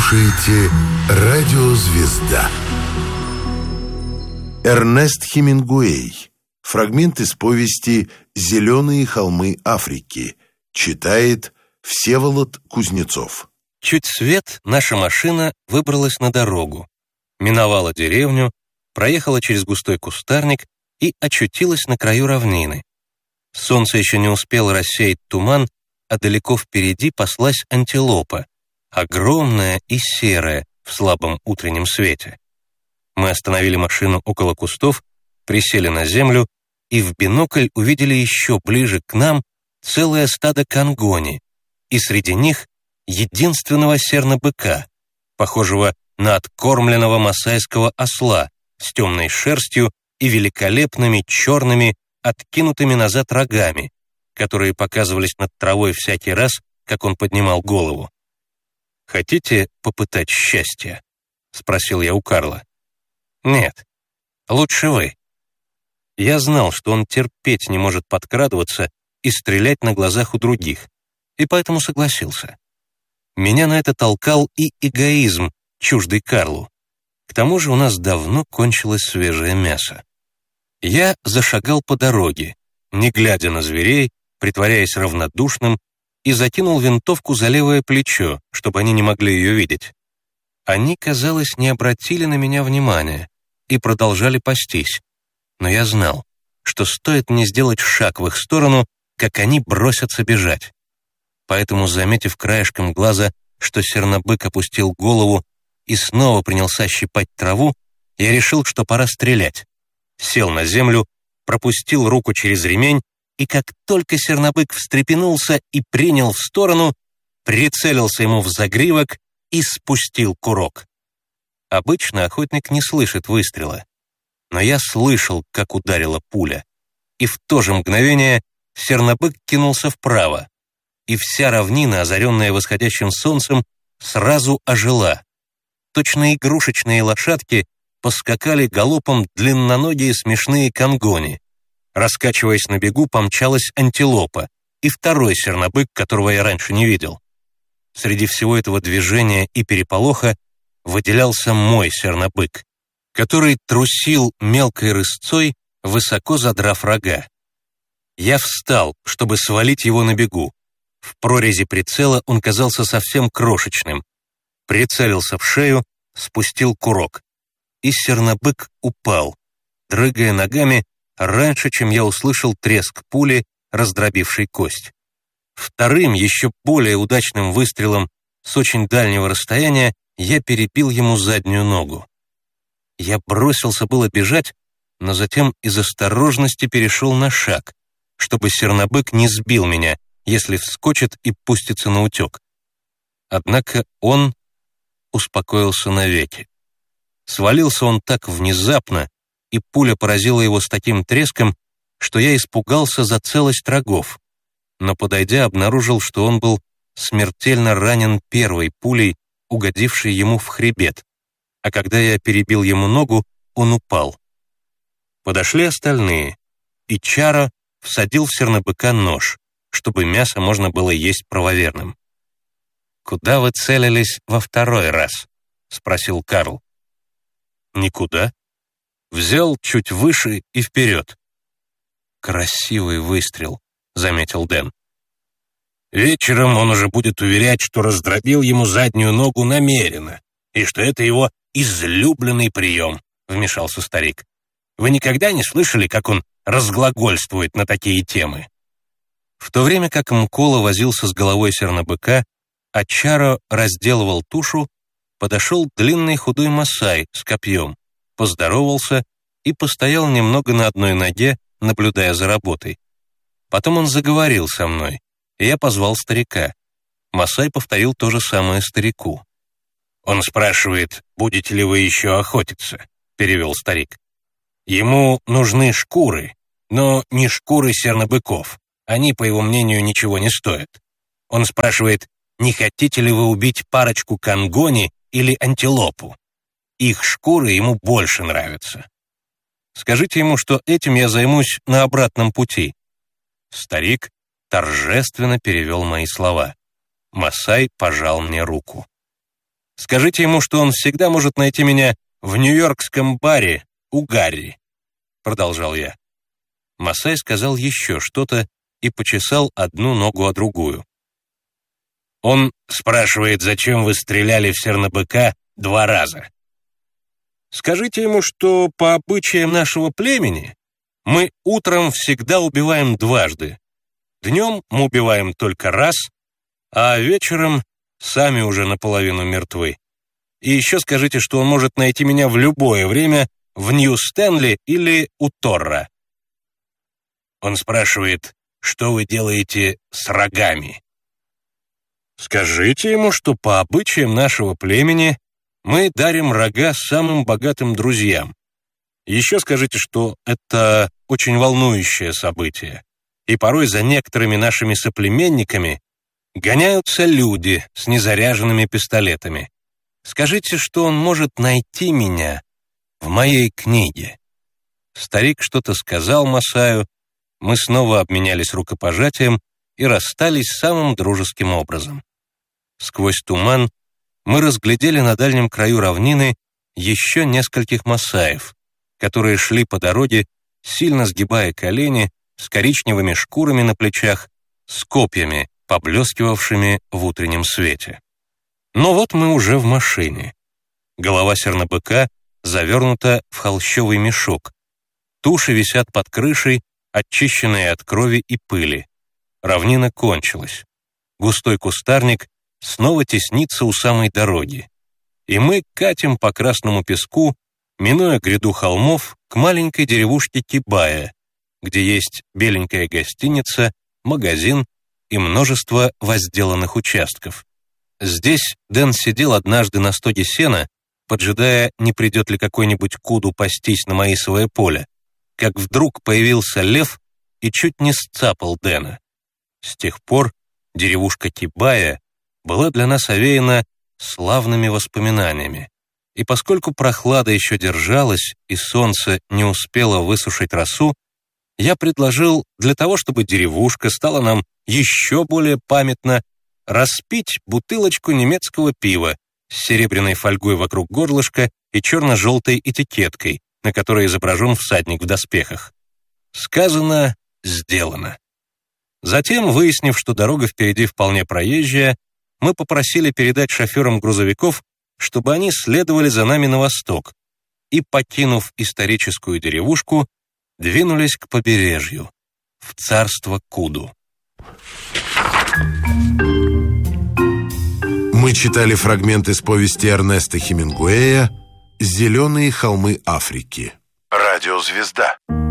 слушаете «Радио Звезда». Эрнест Хемингуэй. Фрагмент из повести «Зеленые холмы Африки». Читает Всеволод Кузнецов. Чуть свет, наша машина выбралась на дорогу, миновала деревню, проехала через густой кустарник и очутилась на краю равнины. Солнце еще не успело рассеять туман, а далеко впереди паслась антилопа, огромная и серая в слабом утреннем свете. Мы остановили машину около кустов, присели на землю и в бинокль увидели еще ближе к нам целое стадо конгони, и среди них единственного сернобыка, похожего на откормленного масайского осла с темной шерстью и великолепными черными, откинутыми назад рогами, которые показывались над травой всякий раз, как он поднимал голову. «Хотите попытать счастье?» — спросил я у Карла. «Нет, лучше вы». Я знал, что он терпеть не может подкрадываться и стрелять на глазах у других, и поэтому согласился. Меня на это толкал и эгоизм, чуждый Карлу. К тому же у нас давно кончилось свежее мясо. Я зашагал по дороге, не глядя на зверей, притворяясь равнодушным, и закинул винтовку за левое плечо, чтобы они не могли ее видеть. Они, казалось, не обратили на меня внимания и продолжали пастись, но я знал, что стоит мне сделать шаг в их сторону, как они бросятся бежать. Поэтому, заметив краешком глаза, что сернобык опустил голову и снова принялся щипать траву, я решил, что пора стрелять. Сел на землю, пропустил руку через ремень, и как только сернобык встрепенулся и принял в сторону, прицелился ему в загривок и спустил курок. Обычно охотник не слышит выстрела, но я слышал, как ударила пуля, и в то же мгновение сернобык кинулся вправо, и вся равнина, озаренная восходящим солнцем, сразу ожила. Точно игрушечные лошадки поскакали галопом длинноногие смешные конгони. Раскачиваясь на бегу, помчалась антилопа и второй сернобык, которого я раньше не видел. Среди всего этого движения и переполоха выделялся мой сернобык, который трусил мелкой рысцой, высоко задрав рога. Я встал, чтобы свалить его на бегу. В прорези прицела он казался совсем крошечным. Прицелился в шею, спустил курок. И сернобык упал, дрыгая ногами, раньше, чем я услышал треск пули, раздробившей кость. Вторым, еще более удачным выстрелом с очень дальнего расстояния я перебил ему заднюю ногу. Я бросился было бежать, но затем из осторожности перешел на шаг, чтобы сернобык не сбил меня, если вскочит и пустится наутек. Однако он успокоился навеки. Свалился он так внезапно, и пуля поразила его с таким треском, что я испугался за целость рогов, но, подойдя, обнаружил, что он был смертельно ранен первой пулей, угодившей ему в хребет, а когда я перебил ему ногу, он упал. Подошли остальные, и Чара всадил в сернобыка нож, чтобы мясо можно было есть правоверным. «Куда вы целились во второй раз?» — спросил Карл. «Никуда. Взял чуть выше и вперед». «Красивый выстрел», — заметил Дэн. «Вечером он уже будет уверять, что раздробил ему заднюю ногу намеренно, и что это его излюбленный прием», — вмешался старик. «Вы никогда не слышали, как он разглагольствует на такие темы?» В то время как Мкола возился с головой сернобыка, а Чаро разделывал тушу, подошел длинный худой масай с копьем, поздоровался и постоял немного на одной ноге, наблюдая за работой. Потом он заговорил со мной, и я позвал старика. Масай повторил то же самое старику. «Он спрашивает, будете ли вы еще охотиться?» — перевел старик. «Ему нужны шкуры, но не шкуры сернобыков. Они, по его мнению, ничего не стоят. Он спрашивает, не хотите ли вы убить парочку конгони или антилопу? Их шкуры ему больше нравятся». «Скажите ему, что этим я займусь на обратном пути». Старик торжественно перевел мои слова. Масай пожал мне руку. Скажите ему, что он всегда может найти меня в нью-йоркском баре у Гарри», — продолжал я. Масай сказал еще что-то и почесал одну ногу о другую. «Он спрашивает, зачем вы стреляли в сернобыка 2 раза. Скажите ему, что по обычаям нашего племени мы утром всегда убиваем дважды. Днем мы убиваем только раз, а вечером сами уже наполовину мертвы. И еще скажите, что он может найти меня в любое время в Нью-Стэнли или у Торра. Он спрашивает, что вы делаете с рогами. Скажите ему, что по обычаям нашего племени мы дарим рога самым богатым друзьям. Еще скажите, что это очень волнующее событие, и порой за некоторыми нашими соплеменниками гоняются люди с незаряженными пистолетами. Скажите, что он может найти меня в моей книге». Старик что-то сказал Масаю, мы снова обменялись рукопожатием и расстались самым дружеским образом. Сквозь туман мы разглядели на дальнем краю равнины еще нескольких масаев, которые шли по дороге, сильно сгибая колени, с коричневыми шкурами на плечах, с копьями, поблескивавшими в утреннем свете. Но вот мы уже в машине. Голова сернобыка завернута в холщовый мешок. Туши висят под крышей, очищенные от крови и пыли. Равнина кончилась. Густой кустарник снова теснится у самой дороги. И мы катим по красному песку, минуя гряду холмов, к маленькой деревушке Кибая, где есть беленькая гостиница, магазин и множество возделанных участков. Здесь Дэн сидел однажды на стоге сена, поджидая, не придет ли какой-нибудь куду пастись на маисовое поле, как вдруг появился лев и чуть не сцапал Дэна. С тех пор деревушка Кибая была для нас овеяна славными воспоминаниями, и поскольку прохлада еще держалась и солнце не успело высушить росу, я предложил, для того чтобы деревушка стала нам еще более памятна, распить бутылочку немецкого пива с серебряной фольгой вокруг горлышка и черно-желтой этикеткой, на которой изображен всадник в доспехах. Сказано, сделано. Затем, выяснив, что дорога впереди вполне проезжая, мы попросили передать шоферам грузовиков, чтобы они следовали за нами на восток, и, покинув историческую деревушку, двинулись к побережью, в царство Куду. Мы читали фрагмент из повести Эрнеста Хемингуэя «Зеленые холмы Африки». Радиозвезда.